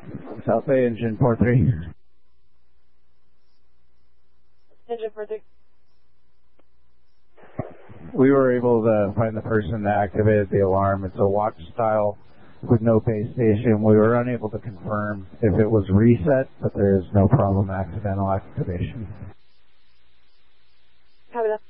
South Bay Engine 43. Engine 43. We were able to find the person that activated the alarm. It's a watch style with no base station. We were unable to confirm if it was reset, but there is no problem accidental activation. Copy that.